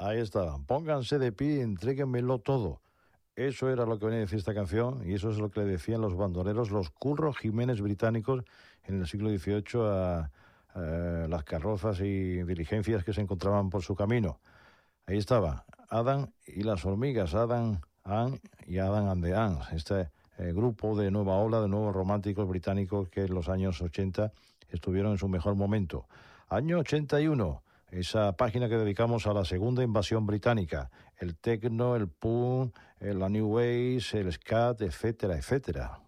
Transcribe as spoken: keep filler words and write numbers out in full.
Ahí está. Pónganse de pie y entréguenmelo todo. Eso era lo que venía a decir esta canción y eso es lo que le decían los bandoleros, los Curro Jiménez británicos en el siglo dieciocho a, a las carrozas y diligencias que se encontraban por su camino. Ahí estaba, Adam y las hormigas, Adam Ann y Adam and the Ants, este eh, grupo de nueva ola, de nuevos románticos británicos que en los años ochenta estuvieron en su mejor momento. Año ochenta y uno, esa página que dedicamos a la segunda invasión británica, el techno, el punk, la new wave, el scat, etcétera, etcétera.